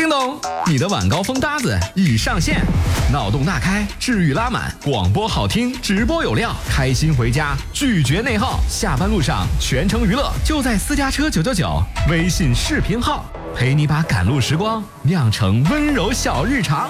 叮咚，你的晚高峰搭子已上线，脑洞大开，治愈拉满，广播好听，直播有料，开心回家，拒绝内耗，下班路上全程娱乐，就在私家车999微信视频号，陪你把赶路时光酿成温柔小日常。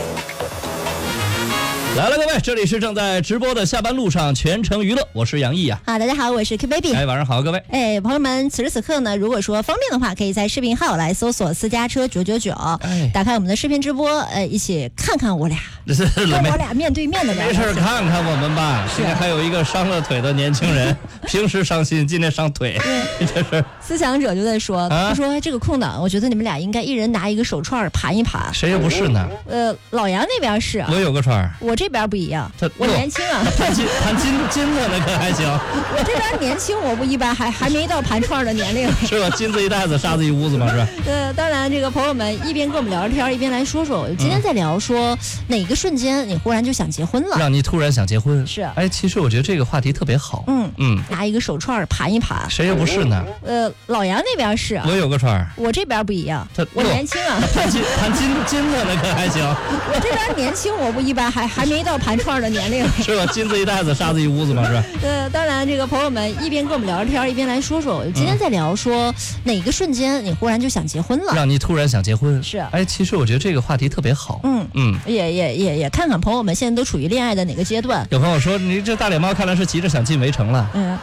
来了，各位，这里是正在直播的下班路上全程娱乐，我是杨毅啊。 大家好，我是 K Baby。 晚上好，各位。 朋友们，此时此刻呢，如果说方便的话，可以在视频号来搜索私家车999，打开我们的视频直播，一起看看我俩，跟我俩面对面的聊。 没事，看看我们吧。现在还有一个伤了腿的年轻人，平时伤心，今天伤腿，这是。 思想者就在说，他说这个空档，我觉得你们俩应该一人拿一个手串盘一盘。 谁也不是呢。 老杨那边是， 我有个串， 我这边不一样，我年轻啊， 盘金子那可还行。 我这边年轻，我不一般，还没到盘串的年龄。 是吧？金子一袋子，沙子一屋子嘛，是吧？ 当然，这个朋友们一边跟我们聊着天，一边来说说，今天在聊说哪个瞬间你忽然就想结婚了， 让你突然想结婚。 是， 其实我觉得这个话题特别好。 拿一个手串盘一盘， 谁也不是呢。 老杨那边是， 我有个串， 我这边不一样，我年轻啊， 盘金子那可还行。 我这边年轻，我不一般，还没到盘串的年龄。 是吧？金子一袋子，沙子一屋子嘛，是吧？ 当然，这个朋友们一边跟我们聊着天，一边来说说，今天在聊说哪个瞬间你忽然就想结婚了， 让你突然想结婚。 是， 其实我觉得这个话题特别好。 也看看朋友们现在都处于恋爱的哪个阶段。 有朋友说，你这大脸猫看来是急着想进围城了。